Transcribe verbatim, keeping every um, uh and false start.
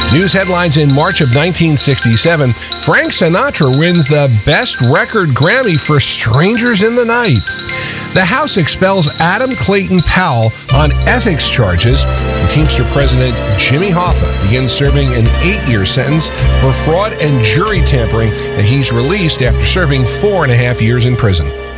News headlines in March of nineteen sixty-seven. Frank Sinatra wins the Best Record Grammy for Strangers in the Night. The House expels Adam Clayton Powell on ethics charges. And Teamster President Jimmy Hoffa begins serving an eight-year sentence for fraud and jury tampering. And he's released after serving four and a half years in prison.